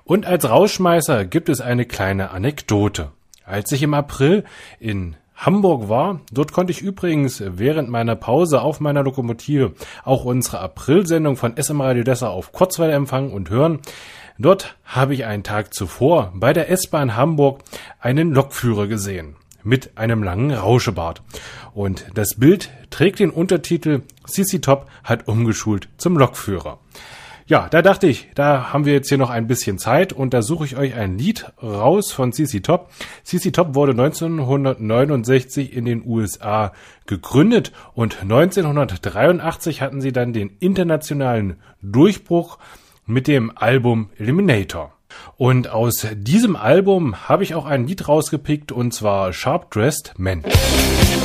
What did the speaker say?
Und als Rausschmeißer gibt es eine kleine Anekdote. Als ich im April in Hamburg war, dort konnte ich übrigens während meiner Pause auf meiner Lokomotive auch unsere April-Sendung von SM Radio Dessau auf Kurzwelle empfangen und hören. Dort habe ich einen Tag zuvor bei der S-Bahn Hamburg einen Lokführer gesehen mit einem langen Rauschebart. Und das Bild trägt den Untertitel CC Top hat umgeschult zum Lokführer. Ja, da dachte ich, da haben wir jetzt hier noch ein bisschen Zeit und da suche ich euch ein Lied raus von CC Top. CC Top wurde 1969 in den USA gegründet und 1983 hatten sie dann den internationalen Durchbruch mit dem Album Eliminator. Und aus diesem Album habe ich auch ein Lied rausgepickt und zwar Sharp Dressed Men.